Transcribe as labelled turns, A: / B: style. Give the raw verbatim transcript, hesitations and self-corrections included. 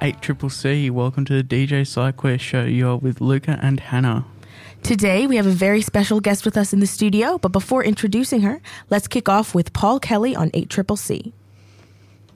A: eight C C C. Welcome to the D J SideQuest show. You're with Luca and Hannah.
B: Today, we have a very special guest with us in the studio, but before introducing her, let's kick off with Paul Kelly on eight C C C.